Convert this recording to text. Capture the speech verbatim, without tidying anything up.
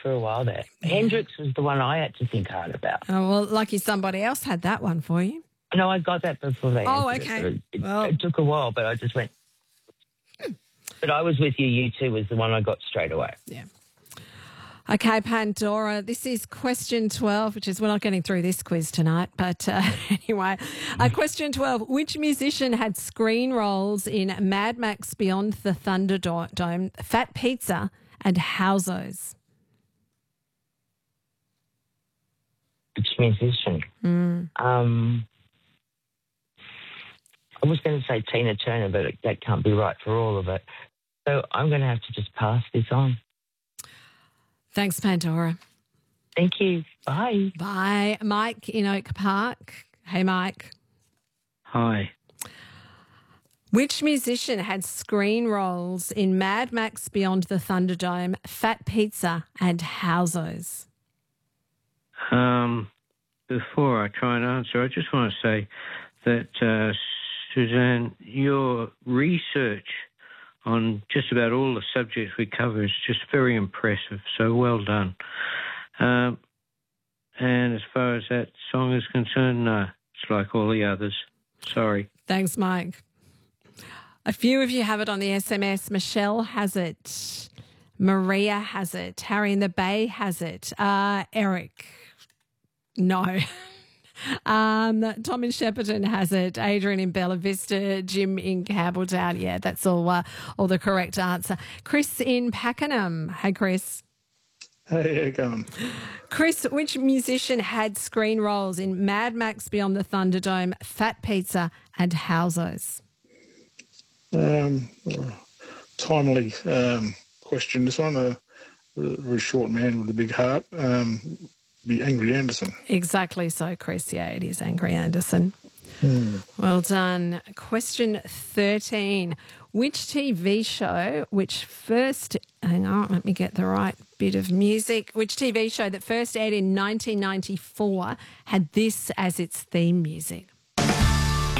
for a while there. Yeah. Hendrix was the one I had to think hard about. Oh, well, lucky somebody else had that one for you. No, I got that before they Oh, answered okay. It, it, well. it took a while, but I just went... But I was with you. You two was the one I got straight away. Yeah. Okay, Pandora, this is question twelve, which is, we're not getting through this quiz tonight, but uh, anyway. Uh, question twelve, which musician had screen roles in Mad Max Beyond the Thunderdome, Fat Pizza and Howzos? Which musician? Mm. Um, I was going to say Tina Turner, but that can't be right for all of it. So I'm going to have to just pass this on. Thanks, Pandora. Thank you. Bye. Bye. Mike in Oak Park. Hey, Mike. Hi. Which musician had screen roles in Mad Max Beyond the Thunderdome, Fat Pizza and Howzos? Um, before I try and answer, I just want to say that, uh, Suzanne, your research on just about all the subjects we cover is just very impressive. So well done. Um, and as far as that song is concerned, no, it's like all the others. Sorry. Thanks, Mike. A few of you have it on the S M S. Michelle has it. Maria has it. Harry in the Bay has it. Uh, Eric, no. Um, Tom in Shepparton has it. Adrian in Bella Vista. Jim in Campbelltown. Yeah, that's all. Uh, all the correct answer. Chris in Pakenham. Hey, Chris. Hey, how you going? Chris, which musician had screen roles in Mad Max Beyond the Thunderdome, Fat Pizza, and Howzos? Um, timely um, question. This one, a, a very short man with a big heart. Um, be Angry Anderson. Exactly so, Chris. Yeah, it is Angry Anderson. Hmm. Well done. Question thirteen. Which T V show, which first, hang on, let me get the right bit of music. Which T V show that first aired in nineteen ninety-four had this as its theme music?